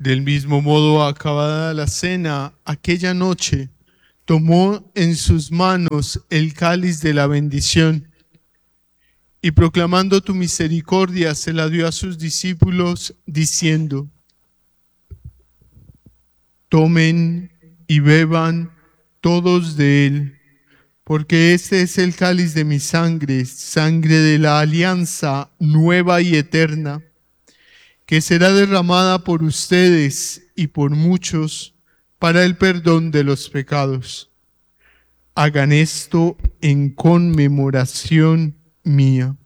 Del mismo modo, acabada la cena, aquella noche, tomó en sus manos el cáliz de la bendición y proclamando tu misericordia, se la dio a sus discípulos, diciendo: tomen y beban todos de él, porque este es el cáliz de mi sangre, sangre de la alianza nueva y eterna, que será derramada por ustedes y por muchos para el perdón de los pecados. Hagan esto en conmemoración mía.